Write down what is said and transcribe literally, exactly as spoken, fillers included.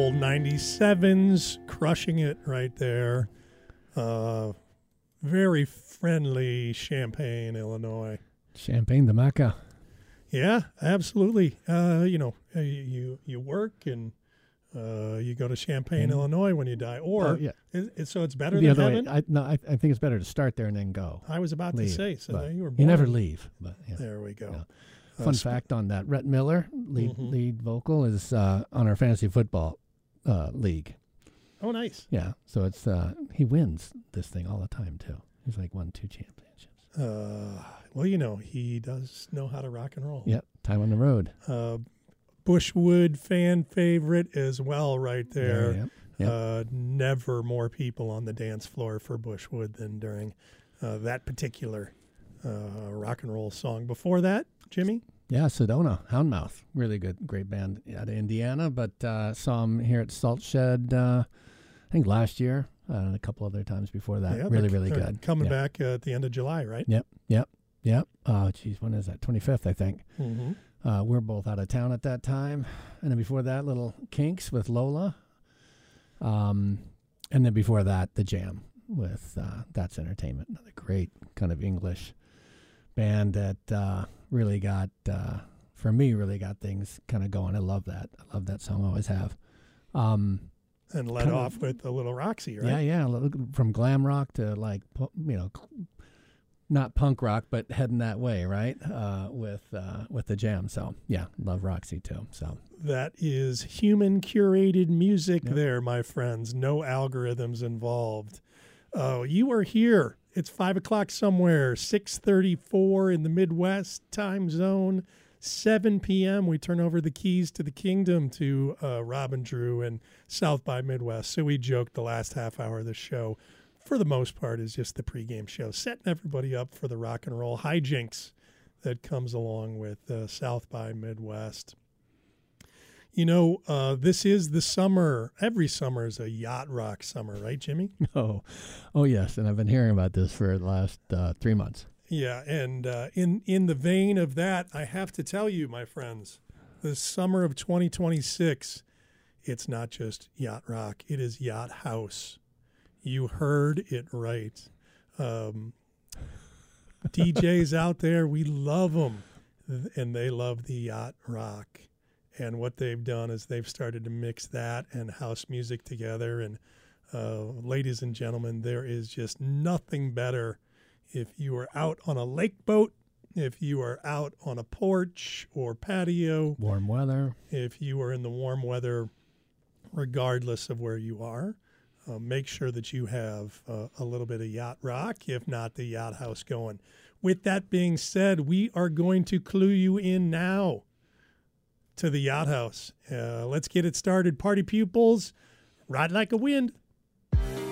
old ninety-sevens, crushing it right there. Uh, very friendly Champaign, Illinois. Champaign, the Mecca. Yeah, absolutely. Uh, you know, uh, you you work and uh, you go to Champaign, mm. Illinois when you die, or oh, yeah. it, it, so it's better the than other heaven. Way. I, no, I, I think it's better to start there and then go. I was about leave, to say, so you were born. You never leave. But yeah. There we go. Yeah. Uh, Fun sp- fact on that: Rhett Miller, lead mm-hmm. lead vocal, is uh, on our fantasy football uh, league. Oh, nice. Yeah, so it's uh, he wins this thing all the time too. He's like won two championships. Uh, well, you know, he does know how to rock and roll. Yep, time on the road. Uh, Bushwood fan favorite as well, right there. Yeah, yep, yep. Uh, never more people on the dance floor for Bushwood than during uh, that particular uh, rock and roll song. Before that, Jimmy? Yeah, Sedona, Houndmouth, really good, great band out of Indiana. But uh, saw them here at Salt Shed, uh, I think last year, uh, and a couple other times before that. Yeah, really, really good. Coming yeah. back uh, at the end of July, right? Yep, yep, yep. Oh, geez, when is that? twenty-fifth, I think. Mm-hmm. Uh, we're both out of town at that time. And then before that, Little Kinks with Lola. Um, and then before that, The Jam with uh, That's Entertainment. Another great kind of English band that uh, really got, uh, for me, really got things kind of going. I love that. I love that song. I always have. Um, and led off of, with a little Roxy, right? Yeah, yeah. From glam rock to like, you know, not punk rock, but heading that way, right? Uh, with uh, with The Jam. So, yeah, love Roxy too. So that is human curated music yep. there, my friends. No algorithms involved. Oh, you are here. It's five o'clock somewhere, six thirty-four in the Midwest time zone, seven p.m. We turn over the keys to the kingdom to uh, Robin Drew and South by Midwest. So we joked the last half hour of the show, for the most part, is just the pregame show, setting everybody up for the rock and roll hijinks that comes along with uh, South by Midwest. You know, uh, this is the summer. Every summer is a yacht rock summer, right, Jimmy? Oh, oh yes, and I've been hearing about this for the last uh, three months. Yeah, and uh, in, in the vein of that, I have to tell you, my friends, the summer of twenty twenty-six, it's not just yacht rock, it is yacht house. You heard it right. Um, D Js out there, we love them, and they love the yacht rock. And what they've done is they've started to mix that and house music together. And uh, ladies and gentlemen, there is just nothing better if you are out on a lake boat, if you are out on a porch or patio. Warm weather. If you are in the warm weather, regardless of where you are. Uh, make sure that you have uh, a little bit of yacht rock, if not the yacht house going. With that being said, we are going to clue you in now to the yacht house. Uh, let's get it started. Party pupils, ride like a wind.